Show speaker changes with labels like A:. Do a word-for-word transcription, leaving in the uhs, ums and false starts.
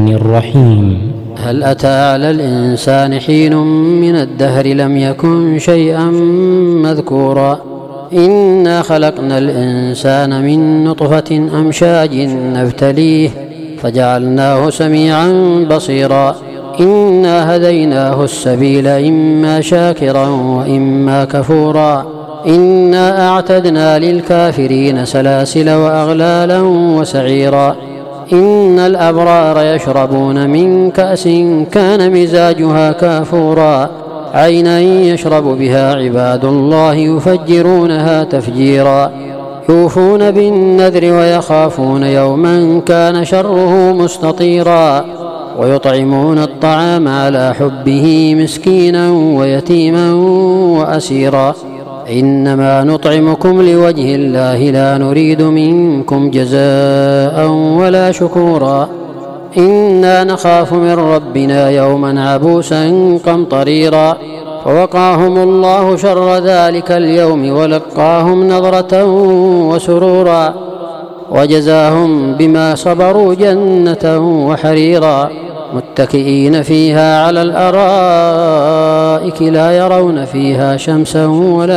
A: الرحمن الرحيم.
B: هل أتى على الإنسان حين من الدهر لم يكن شيئا مذكورا إنا خلقنا الإنسان من نطفة أمشاج نبتليه فجعلناه سميعا بصيرا إنا هديناه السبيل إما شاكرا وإما كفورا إنا أعتدنا للكافرين سلاسل وأغلالا وسعيرا إن الأبرار يشربون من كأس كان مزاجها كافورا عينا يشرب بها عباد الله يفجرونها تفجيرا يوفون بالنذر ويخافون يوما كان شره مستطيرا ويطعمون الطعام على حبه مسكينا ويتيما وأسيرا إنما نطعمكم لوجه الله لا نريد منكم جزاء ولا شكورا إنا نخاف من ربنا يوما عبوسا قمطريرا فوقاهم الله شر ذلك اليوم ولقاهم نضرة وسرورا وجزاهم بما صبروا جنة وحريرا متكئين فيها على الأرائك لا يرون فيها شمسا ولا